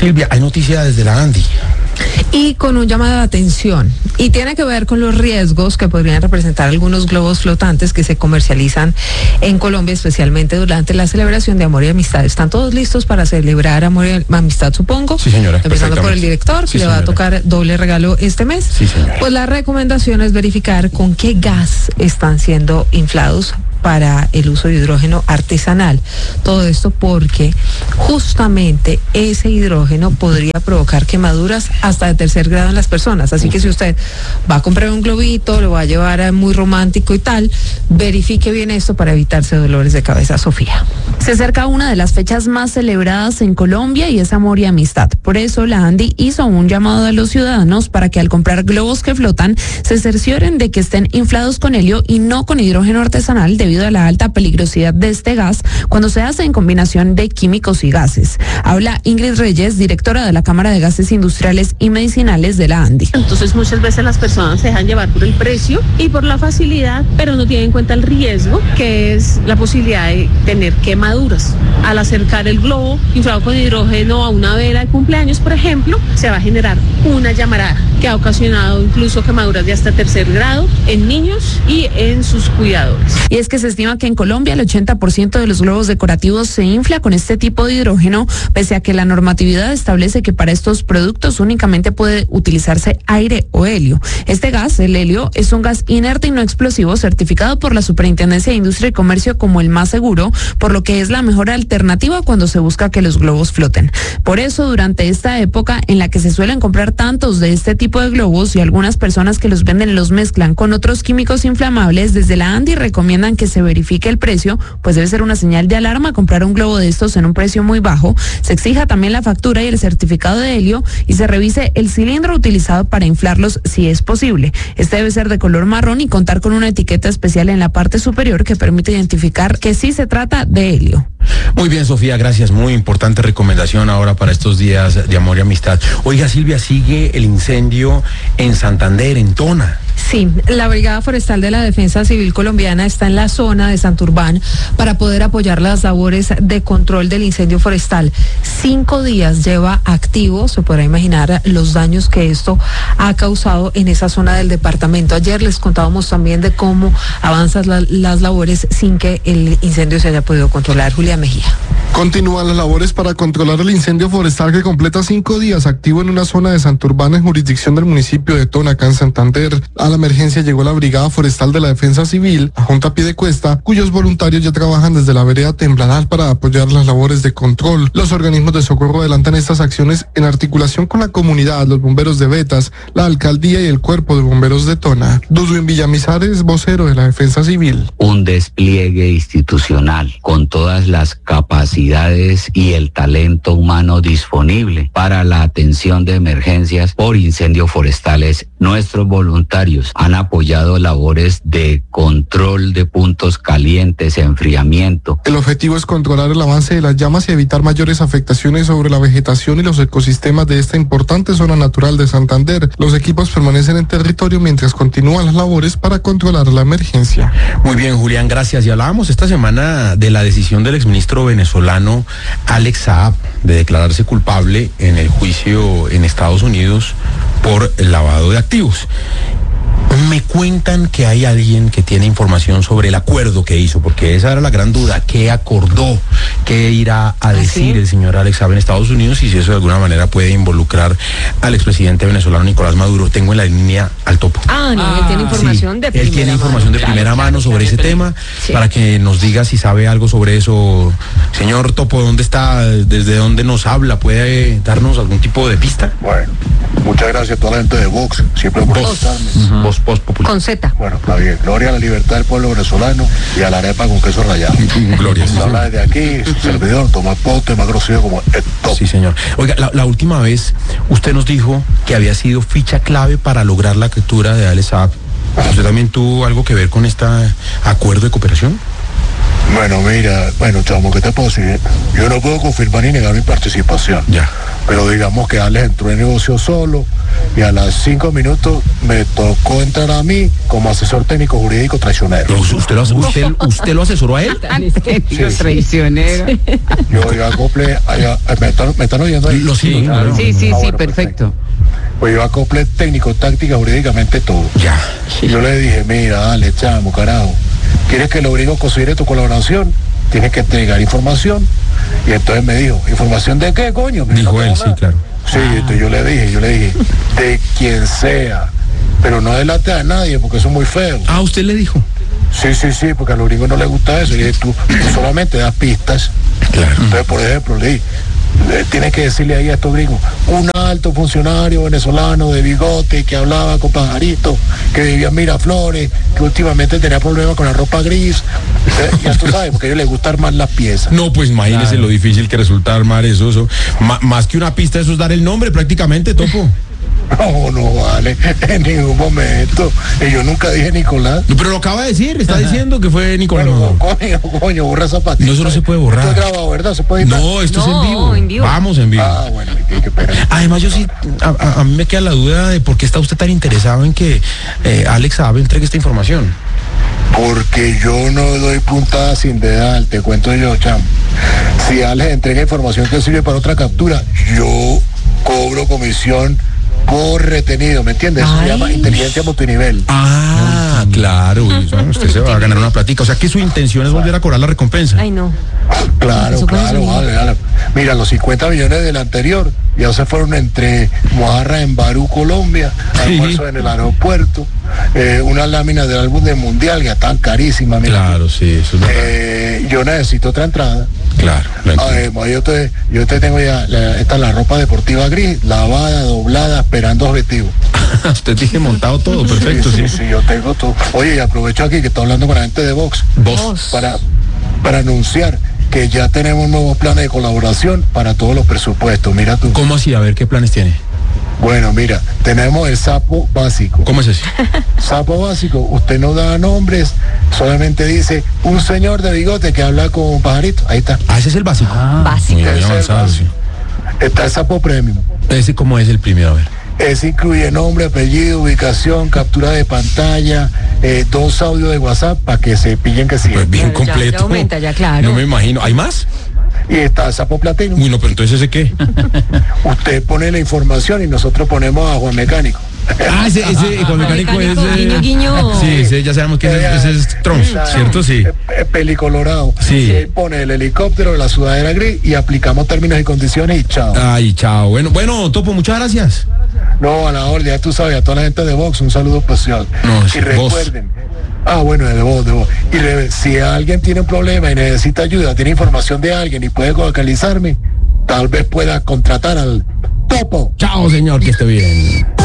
Silvia, hay noticia desde la ANDI. Y con un llamado de atención, y tiene que ver con los riesgos que podrían representar algunos globos flotantes que se comercializan en Colombia, especialmente durante la celebración de Amor y Amistad. ¿Están todos listos para celebrar Amor y Amistad, supongo? Sí, señora. Empezando por el director, sí, que le va a tocar doble regalo este mes. Sí, señora. Pues la recomendación es verificar con qué gas están siendo inflados para el uso de hidrógeno artesanal. Todo esto porque justamente ese hidrógeno podría provocar quemaduras hasta de tercer grado en las personas. Así que si usted va a comprar un globito, lo va a llevar muy romántico y tal, verifique bien esto para evitarse dolores de cabeza. Sofía. Se acerca una de las fechas más celebradas en Colombia y es Amor y Amistad. Por eso la ANDI hizo un llamado a los ciudadanos para que al comprar globos que flotan se cercioren de que estén inflados con helio y no con hidrógeno artesanal debido a la alta peligrosidad de este gas cuando se hace en combinación de químicos y gases. Habla Ingrid Reyes, directora de la Cámara de Gases Industriales y Medicinales de la ANDI. Entonces muchas veces las personas se dejan llevar por el precio y por la facilidad, pero no tienen en cuenta el riesgo, que es la posibilidad de tener quemaduras. Al acercar el globo inflado con hidrógeno a una vela de cumpleaños, por ejemplo, se va a generar una llamarada que ha ocasionado incluso quemaduras de hasta tercer grado en niños y en sus cuidadores. Y es que se estima que en Colombia el 80% de los globos decorativos se infla con este tipo de hidrógeno, pese a que la normatividad establece que para estos productos únicamente puede utilizarse aire o helio. Este gas, el helio, es un gas inerte y no explosivo certificado por la Superintendencia de Industria y Comercio como el más seguro, por lo que es la mejor alternativa cuando se busca que los globos floten. Por eso, durante esta época en la que se suelen comprar tantos de este tipo de globos y algunas personas que los venden los mezclan con otros químicos inflamables, desde la ANDI recomiendan que se verifique el precio, pues debe ser una señal de alarma comprar un globo de estos en un precio muy bajo, se exija también la factura y el certificado de helio y se revise el cilindro utilizado para inflarlos si es posible. Este debe ser de color marrón y contar con una etiqueta especial en la parte superior que permite identificar que sí se trata de helio. Muy bien, Sofía, gracias. Muy importante recomendación ahora para estos días de Amor y Amistad. Oiga, Silvia, sigue el incendio en Santander, en Tona. Sí, la Brigada Forestal de la Defensa Civil Colombiana está en la zona de Santurbán para poder apoyar las labores de control del incendio forestal. 5 días lleva activo, se podrá imaginar los daños que esto ha causado en esa zona del departamento. Ayer les contábamos también de cómo avanzan las labores sin que el incendio se haya podido controlar. Julia Mejía. Continúan las labores para controlar el incendio forestal que completa 5 días activo en una zona de Santurbán en jurisdicción del municipio de Tona, acá en Santander. A la emergencia llegó la Brigada Forestal de la Defensa Civil, a Junta Piedecuesta, cuyos voluntarios ya trabajan desde la vereda Tembladal para apoyar las labores de control. Los organismos de socorro adelantan estas acciones en articulación con la comunidad, los bomberos de Betas, la alcaldía y el cuerpo de bomberos de Tona. Dudwin Villamizares, vocero de la Defensa Civil. Un despliegue institucional con todas las capacidades y el talento humano disponible para la atención de emergencias por incendios forestales. Nuestros voluntarios han apoyado labores de control de puntos calientes, enfriamiento. El objetivo es controlar el avance de las llamas y evitar mayores afectaciones sobre la vegetación y los ecosistemas de esta importante zona natural de Santander. Los equipos permanecen en territorio mientras continúan las labores para controlar la emergencia. Muy bien, Julián, gracias. Y hablábamos esta semana de la decisión del exministro venezolano Alex Saab de declararse culpable en el juicio en Estados Unidos por el lavado de activos. Me cuentan que hay alguien que tiene información sobre el acuerdo que hizo, porque esa era la gran duda. ¿Qué acordó? ¿Qué irá a decir el señor Alex Saab en Estados Unidos? Y si eso de alguna manera puede involucrar al expresidente venezolano Nicolás Maduro. Tengo en la línea al Topo. Él tiene información de primera mano. Él tiene información de primera mano sobre ese tema, para que nos diga si sabe algo sobre eso. Señor Topo, ¿dónde está? ¿Desde dónde nos habla? ¿Puede darnos algún tipo de pista? Bueno, muchas gracias a toda la gente de Vox, siempre por escucharme. Voz Popular. Con Z. Bueno, está bien. Gloria a la libertad del pueblo venezolano y a la arepa con queso rallado. Gloria. Se habla desde aquí, su servidor Tomás Ponte, más conocido como el Top. Sí, señor. Oiga, la última vez usted nos dijo que había sido ficha clave para lograr la captura de Alex Saab. ¿Usted también tuvo algo que ver con este acuerdo de cooperación? Bueno, mira, chamo, ¿qué te puedo decir? Yo no puedo confirmar ni negar mi participación. Ya. Pero digamos que Alex entró en negocio solo y a los 5 minutos me tocó entrar a mí como asesor técnico jurídico traicionero. Pero usted lo asesoró a él. Sí. Traicionero. Yo acople, ¿me están oyendo ahí? Lo sigo, claro. Sí, Bueno, perfecto. Pues yo acople técnico, táctica, jurídicamente todo. Ya. Y yo le dije, mira, dale, chamo, carajo, ¿quieres que Lorigo considere tu colaboración? Tienes que entregar información. Y entonces me dijo, ¿información de qué, coño? Dijo No él, tengo sí, nada. claro. Sí, entonces yo le dije, de quien sea, pero no delate a nadie, porque eso es muy feo. Ah, usted le dijo. Sí, porque a los gringos no les gusta eso. Y dije, tú solamente das pistas. Claro. Entonces, por ejemplo, le dije, tienes que decirle ahí a estos gringos, un alto funcionario venezolano de bigote que hablaba con pajaritos, que vivía en Miraflores, que últimamente tenía problemas con la ropa gris. Ya tú sabes, porque a ellos les gusta armar las piezas. No, pues imagínese lo difícil que resulta armar eso. Más que una pista, eso es dar el nombre prácticamente, Topo. No vale, en ningún momento. Y yo nunca dije Nicolás. No, pero lo acaba de decir, está diciendo que fue Nicolás. Pero, coño, borra zapatito. No, eso no se puede borrar. Esto es grabado, ¿verdad? ¿Se puede editar? No, esto es en vivo. Vamos en vivo. Ah, bueno, qué pena. Además, yo sí, a mí me queda la duda de por qué está usted tan interesado en que Alex Saab entregue esta información. Porque yo no doy puntada sin dedal, te cuento yo, cham. Si Alex entrega información que sirve para otra captura, yo cobro comisión por retenido, ¿me entiendes? Eso se llama inteligencia multinivel. Ah, claro. Usted se va a ganar una platica. O sea que su intención es volver a cobrar la recompensa. Ay, no. Claro, vale. Mira, los 50 millones del anterior ya se fueron entre Mojarra en Barú, Colombia, almuerzo en el aeropuerto, unas láminas del álbum del Mundial que están carísimas. Mira. Claro, sí, eso es verdad. Yo necesito otra entrada. Claro. Yo te tengo ya, esta es la ropa deportiva gris, lavada, doblada, esperando objetivo. Usted tiene montado todo, perfecto. Sí, yo tengo todo. Oye, y aprovecho aquí que estoy hablando con la gente de Vox. Para anunciar que ya tenemos nuevos planes de colaboración para todos los presupuestos. Mira tú. ¿Cómo así? A ver, ¿qué planes tiene? Bueno, mira, tenemos el sapo básico. ¿Cómo es ese? Sapo básico, usted no da nombres, solamente dice un señor de bigote que habla con pajarito. Ahí está. Ah, ese es el básico. Básico. Muy Ese avanzado, es el sí. Está el sapo premium. ¿Ese cómo es el primero? A ver. Ese incluye nombre, apellido, ubicación, captura de pantalla, 2 audios de WhatsApp para que se pillen que sí. Pues bien Ya completo. aumenta, ya, claro. No me imagino. ¿Hay más? Y está el sapo platino. Uy, no, pero entonces ¿ese qué? Usted pone la información y nosotros ponemos a Juan Mecánico. Ah, ese Juan Mecánico es... Guiño, guiño. Sí, ese ya sabemos que ese es Trump, ¿cierto? Sí. Pelicolorado. Sí. Él pone el helicóptero, la sudadera gris y aplicamos términos y condiciones y chao. Ay, chao. Bueno, Topo, muchas gracias. No, a la orden, ya tú sabes, a toda la gente de Vox, un saludo especial. No, sí, y recuerden, de Vox. Y si alguien tiene un problema y necesita ayuda, tiene información de alguien y puede localizarme, tal vez pueda contratar al Topo. Chao, señor, que esté bien.